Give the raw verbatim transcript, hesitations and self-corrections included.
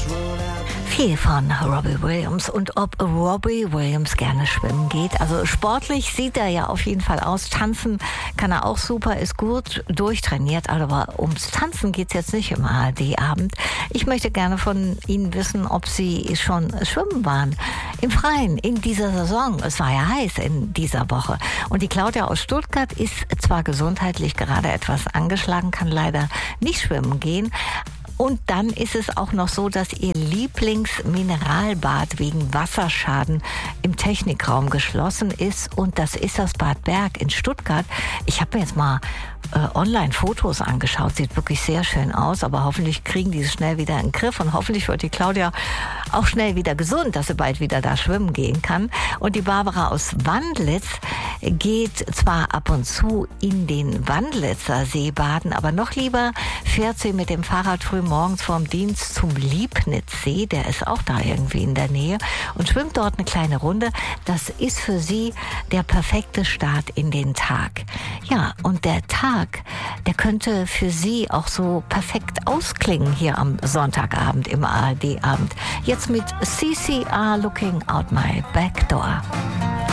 Viel von Robbie Williams und ob Robbie Williams gerne schwimmen geht. Also sportlich sieht er ja auf jeden Fall aus. Tanzen kann er auch super, ist gut durchtrainiert. Aber ums Tanzen geht's jetzt nicht im A R D-Abend. Ich möchte gerne von Ihnen wissen, ob Sie schon schwimmen waren. Im Freien in dieser Saison. Es war ja heiß in dieser Woche. Und die Claudia aus Stuttgart ist zwar gesundheitlich gerade etwas angeschlagen, kann leider nicht schwimmen gehen. Und dann ist es auch noch so, dass ihr Lieblingsmineralbad wegen Wasserschaden im Technikraum geschlossen ist. Und das ist das Bad Berg in Stuttgart. Ich habe mir jetzt mal äh, online Fotos angeschaut. Sieht wirklich sehr schön aus. Aber hoffentlich kriegen die es schnell wieder in den Griff. Und hoffentlich wird die Claudia auch schnell wieder gesund, dass sie bald wieder da schwimmen gehen kann. Und die Barbara aus Wandlitz geht zwar ab und zu in den Wandlitzer See baden, aber noch lieber fährt sie mit dem Fahrrad früh morgens vorm Dienst zum Liebnitzsee, der ist auch da irgendwie in der Nähe, und schwimmt dort eine kleine Runde. Das ist für sie der perfekte Start in den Tag. Ja, und der Tag, der könnte für sie auch so perfekt ausklingen hier am Sonntagabend im A R D-Abend. Jetzt mit C C R Looking Out My Back Door.